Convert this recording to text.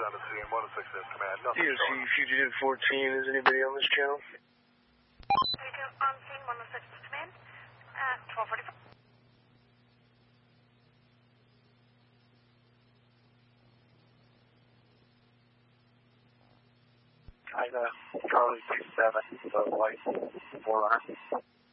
on the scene. 106 command. Nothing DOC showing. Fugitive 14. Is anybody on this channel? Fugitive on scene, 106 command. 1245. Charlie 27, so white, 4 runner.